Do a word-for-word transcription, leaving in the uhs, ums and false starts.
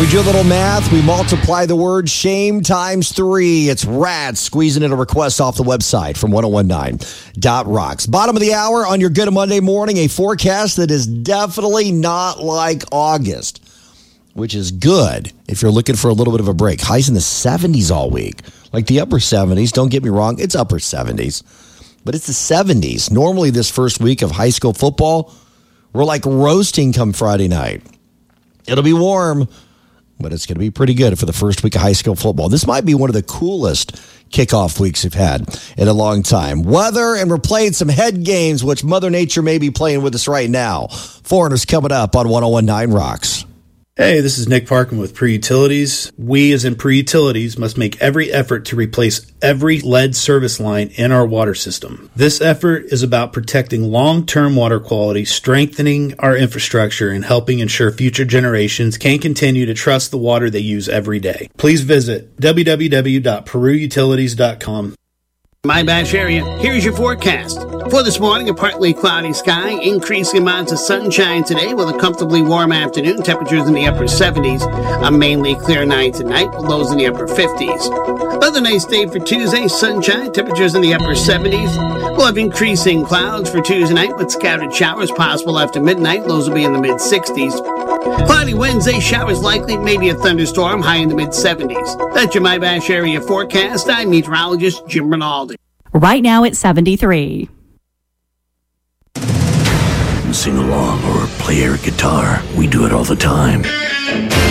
We do a little math. We multiply the word shame times three. It's rad squeezing in a request off the website from ten nineteen dot rocks. Bottom of the hour on your Good Monday morning, a forecast that is definitely not like August, which is good if you're looking for a little bit of a break. Highs in the seventies all week, like the upper seventies. Don't get me wrong, it's upper seventies, but it's the seventies. Normally this first week of high school football, we're like roasting come Friday night. It'll be warm, but it's going to be pretty good for the first week of high school football. This might be one of the coolest kickoff weeks we've had in a long time. Weather, and we're playing some head games, which Mother Nature may be playing with us right now. Foreigners coming up on ten nineteen Rocks. Hey, this is Nick Parkin with Pre-Utilities. We, as in Pre-Utilities, must make every effort to replace every lead service line in our water system. This effort is about protecting long-term water quality, strengthening our infrastructure, and helping ensure future generations can continue to trust the water they use every day. Please visit w w w dot peru utilities dot com. My Bash area, here's your forecast. For this morning, a partly cloudy sky, increasing amounts of sunshine today with a comfortably warm afternoon, temperatures in the upper seventies, a mainly clear night tonight with lows in the upper fifties. Another nice day for Tuesday, sunshine, temperatures in the upper seventies. We'll have increasing clouds for Tuesday night with scattered showers possible after midnight, lows will be in the mid sixties. Cloudy Wednesday, showers likely, maybe a thunderstorm, high in the mid seventies. That's your My Bash area forecast. I'm meteorologist Jim Rinaldi. Right now it's seventy-three. Sing along or play air guitar. We do it all the time.